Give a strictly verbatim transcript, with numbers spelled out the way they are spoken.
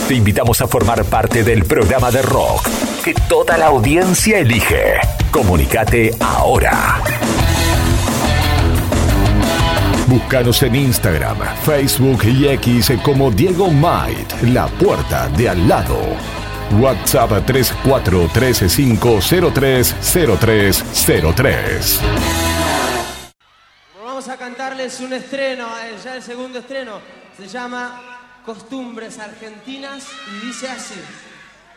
Te invitamos a formar parte del programa de rock que toda la audiencia elige. Comunícate ahora. Búscanos en Instagram, Facebook y X como Diego Might, la puerta de al lado. WhatsApp tres cuatro tres cinco cero tres cero tres cero tres. Vamos a cantarles un estreno, ya el segundo estreno. Se llama Costumbres Argentinas y dice así.